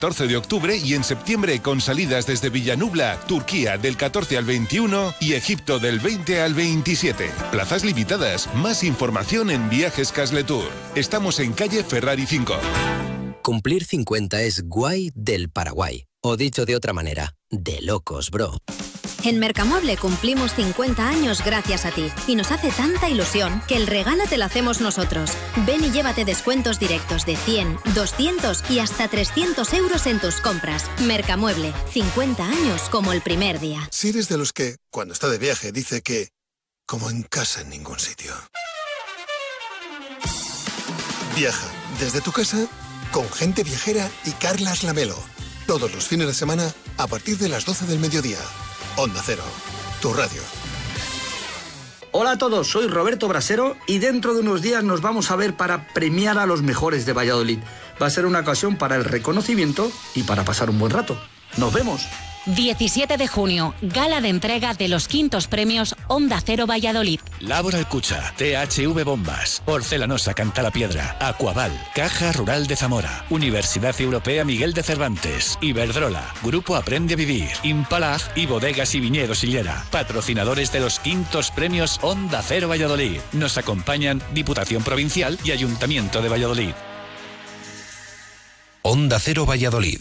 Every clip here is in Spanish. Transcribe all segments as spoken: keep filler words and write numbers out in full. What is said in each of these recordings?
catorce de octubre y en septiembre con salidas desde Villanubla, Turquía del catorce al veintiuno y Egipto del veinte al veintisiete. Plazas limitadas. Más información en Viajes Casletur. Estamos en calle Ferrari cinco. Cumplir cincuenta es guay del Paraguay. O dicho de otra manera, de locos, bro. En Mercamueble cumplimos cincuenta años gracias a ti y nos hace tanta ilusión que el regalo te lo hacemos nosotros. Ven y llévate descuentos directos de cien, doscientos y hasta trescientos euros en tus compras. Mercamueble, cincuenta años como el primer día. Si eres de los que, cuando está de viaje, dice que como en casa en ningún sitio. Viaja desde tu casa con Gente Viajera y Carlas Lamelo. Todos los fines de semana a partir de las doce del mediodía. Onda Cero, tu radio. Hola a todos, soy Roberto Brasero y dentro de unos días nos vamos a ver para premiar a los mejores de Valladolid. Va a ser una ocasión para el reconocimiento y para pasar un buen rato. ¡Nos vemos! diecisiete de junio, gala de entrega de los quintos premios Onda Cero Valladolid. Laboral Cucha, T H V Bombas, Porcelanosa Cantalapiedra, Aquaval, Caja Rural de Zamora, Universidad Europea Miguel de Cervantes, Iberdrola, Grupo Aprende a Vivir, Impalag y Bodegas y Viñedos Sillera, patrocinadores de los quintos premios Onda Cero Valladolid. Nos acompañan Diputación Provincial y Ayuntamiento de Valladolid. Onda Cero Valladolid.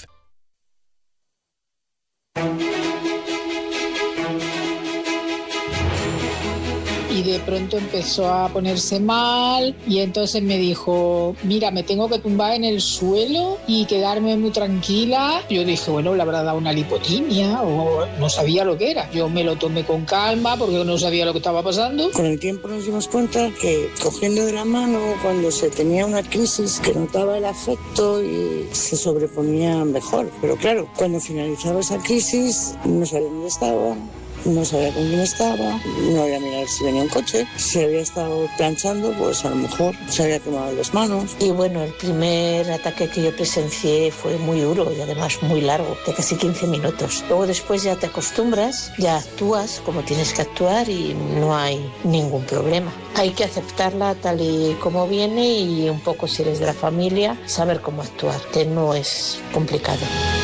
Y de pronto empezó a ponerse mal y entonces me dijo, mira, me tengo que tumbar en el suelo y quedarme muy tranquila. Yo dije, bueno, le habrá dado una lipotimia o no sabía lo que era. Yo me lo tomé con calma porque no sabía lo que estaba pasando. Con el tiempo nos dimos cuenta que cogiendo de la mano cuando se tenía una crisis que notaba el afecto y se sobreponía mejor. Pero claro, cuando finalizaba esa crisis no sabía dónde estaba. No sabía con quién estaba, no había mirado si venía un coche, si había estado planchando, pues a lo mejor se había quemado las manos. Y bueno, el primer ataque que yo presencié fue muy duro y además muy largo, de casi quince minutos. Luego después ya te acostumbras, ya actúas como tienes que actuar y no hay ningún problema. Hay que aceptarla tal y como viene y un poco, si eres de la familia, saber cómo actuar, que no es complicado.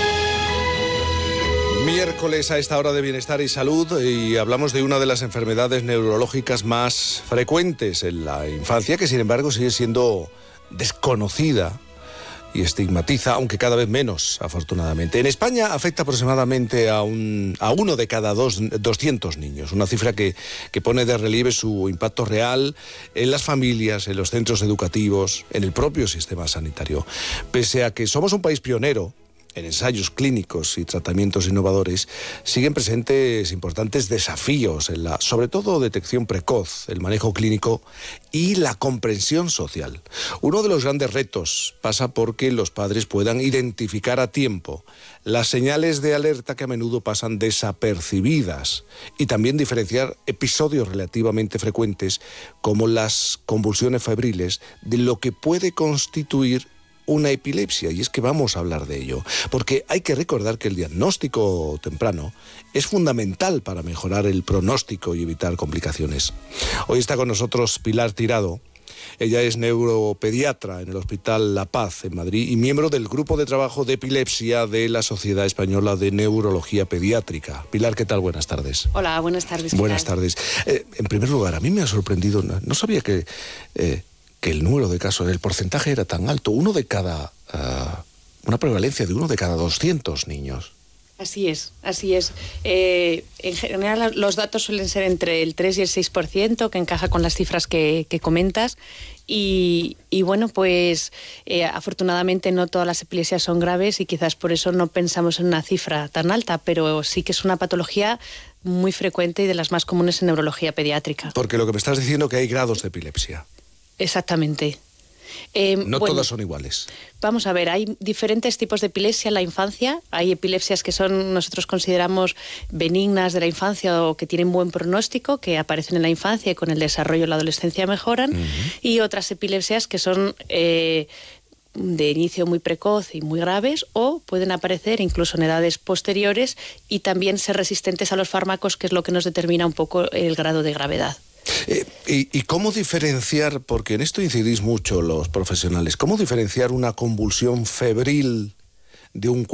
Miércoles a esta hora de Bienestar y Salud y hablamos de una de las enfermedades neurológicas más frecuentes en la infancia, que sin embargo sigue siendo desconocida y estigmatiza, aunque cada vez menos, afortunadamente. En España afecta aproximadamente a, un, a uno de cada dos, doscientos niños, una cifra que, que pone de relieve su impacto real en las familias, en los centros educativos, en el propio sistema sanitario. Pese a que somos un país pionero en ensayos clínicos y tratamientos innovadores, siguen presentes importantes desafíos en la, sobre todo, detección precoz, el manejo clínico y la comprensión social. Uno de los grandes retos pasa por que los padres puedan identificar a tiempo las señales de alerta que a menudo pasan desapercibidas y también diferenciar episodios relativamente frecuentes como las convulsiones febriles de lo que puede constituir una epilepsia, y es que vamos a hablar de ello, porque hay que recordar que el diagnóstico temprano es fundamental para mejorar el pronóstico y evitar complicaciones. Hoy está con nosotros Pilar Tirado. Ella es neuropediatra en el Hospital La Paz en Madrid y miembro del Grupo de Trabajo de Epilepsia de la Sociedad Española de Neurología Pediátrica. Pilar, ¿qué tal? Buenas tardes. Hola, buenas tardes. Buenas tardes. Eh, en primer lugar, a mí me ha sorprendido, no sabía que... Eh, que el número de casos, el porcentaje era tan alto, uno de cada, uh, una prevalencia de uno de cada doscientos niños. Así es, así es. Eh, en general los datos suelen ser entre el tres y el seis por ciento, que encaja con las cifras que, que comentas. Y, y bueno, pues eh, afortunadamente no todas las epilepsias son graves y quizás por eso no pensamos en una cifra tan alta, pero sí que es una patología muy frecuente y de las más comunes en neurología pediátrica. Porque lo que me estás diciendo es que hay grados de epilepsia. Exactamente. Eh, no bueno, todas son iguales. Vamos a ver, hay diferentes tipos de epilepsia en la infancia. Hay epilepsias que son, nosotros consideramos benignas de la infancia o que tienen buen pronóstico, que aparecen en la infancia y con el desarrollo en la adolescencia mejoran. Uh-huh. Y otras epilepsias que son eh, de inicio muy precoz y muy graves, o pueden aparecer incluso en edades posteriores y también ser resistentes a los fármacos, que es lo que nos determina un poco el grado de gravedad. Eh, y, ¿Y cómo diferenciar, porque en esto incidís mucho los profesionales, cómo diferenciar una convulsión febril de un